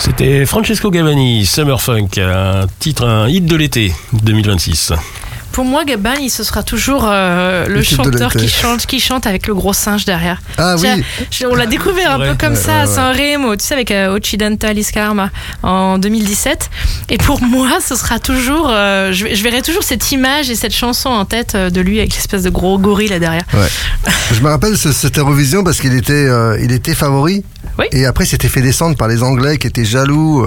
C'était Francesco Gabbani, Summer Funk, un hit de l'été 2026. Pour moi, Gabbani, ce sera toujours le chanteur qui chante avec le gros singe derrière. Ah oui. On l'a découvert un peu comme ça à Sanremo, tu sais, avec Occidentalis Karma en 2017. Et pour moi, ce sera toujours, je verrai toujours cette image et cette chanson en tête de lui avec l'espèce de gros gorille là derrière. Ouais. Je me rappelle cette Eurovision parce qu'il était favori. Oui. Et après, il s'était fait descendre par les Anglais qui étaient jaloux.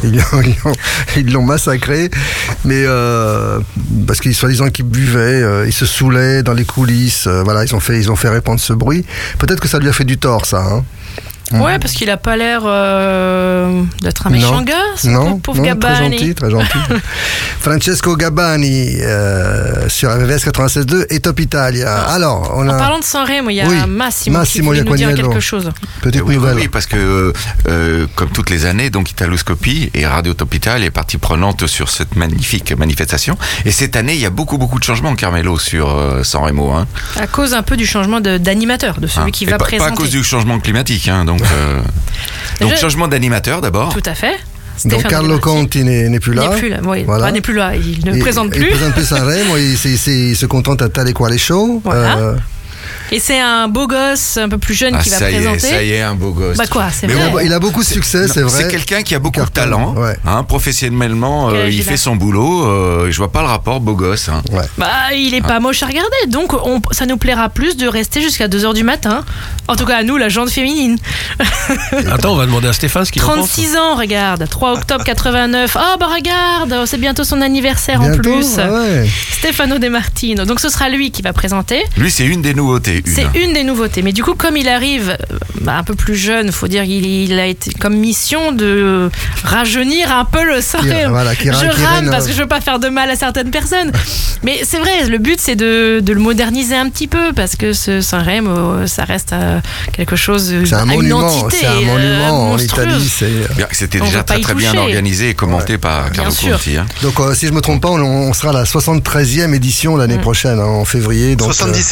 Ils l'ont massacré. Mais parce qu'ils soi-disant qu'ils buvaient, ils se saoulaient dans les coulisses. Voilà, ils ont fait répandre ce bruit. Peut-être que ça lui a fait du tort, ça. Hein. Ouais, parce qu'il a pas l'air d'être un méchant gars, pauvre Gabbani. Très gentil. Francesco Gabbani sur RVVS 96.2 et Top Italia. Alors, en parlant de Sanremo, il y a Massimo qui voulait nous dire quelque chose. Petite nouvelle. Oui, parce que comme toutes les années, donc Italoscopie et Radio Top Italia est partie prenante sur cette magnifique manifestation. Et cette année, il y a beaucoup de changements, Carmelo, sur Sanremo. Hein. À cause un peu du changement d'animateur, de celui qui va présenter. Pas à cause du changement climatique, hein, donc changement d'animateur d'abord. Tout à fait. Donc Carlo Conti n'est plus là. Oui, voilà. n'est plus là. Il ne présente plus. Il présente plus Sanremo. Il se contente à Tale Quale Show. Voilà. Et c'est un beau gosse un peu plus jeune qui va présenter. Ça y est, un beau gosse. Bah quoi, c'est vrai. Il a beaucoup de succès, c'est vrai. C'est quelqu'un qui a beaucoup de talent. Ouais. Hein, professionnellement, il fait son boulot. Je vois pas le rapport beau gosse. Hein. Ouais. Bah, il est pas moche à regarder. Donc, ça nous plaira plus de rester jusqu'à 2h du matin. En tout cas, à nous, la gente féminine. Attends, on va demander à Stéphane ce qu'il en pense. 36 ans, regarde. 3 octobre 89. Oh, bah regarde, c'est bientôt son anniversaire en plus. Ouais. Stefano De Martino. Donc, ce sera lui qui va présenter. Lui, c'est une des nouveautés. C'est une des nouveautés. Mais du coup, comme il arrive un peu plus jeune, faut dire qu'il a été comme mission de rajeunir un peu le Sanremo. Je rame parce que je veux pas faire de mal à certaines personnes. Mais c'est vrai, le but c'est de le moderniser un petit peu parce que ce Sanremo, ça reste quelque chose, c'est un monument, une entité c'est un monument en Italie. C'était déjà très bien organisé et commenté par Carlo Conti. Hein. Donc si je me trompe pas, on sera à la 73e édition l'année prochaine, en février. Donc, 77.